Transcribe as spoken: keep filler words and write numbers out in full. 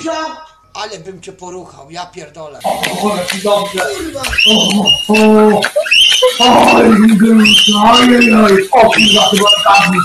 Kurwa! Ale bym cię poruchał, ja pierdolę. O, jaki dobrze. Kurwa! O, o, oj, oj, oj, o kurwa, chyba tak mi